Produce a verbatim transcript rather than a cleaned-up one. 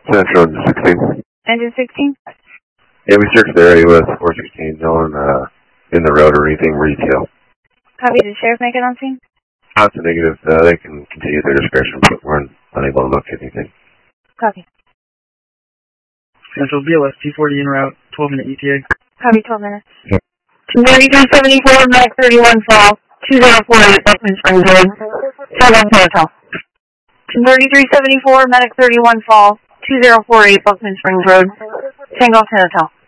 Central sixteen. Engine sixteen? Yeah, we searched the area with four sixteen on uh, in the road or anything retail. Copy. Did sheriff make it on scene? That's a negative. Uh, they can continue their discretion, but we're unable to look at anything. Copy. Central B L S T forty en route, twelve minute E T A. Copy, twelve minutes. Yep. two thirty-three seventy-four, Medic thirty-one fall, two zero four eight, Buckman Springs Road, Tango Hotel. two thirty-three seventy-four, Medic thirty-one fall, two zero four eight, Buckman Springs Road, Tango Hotel.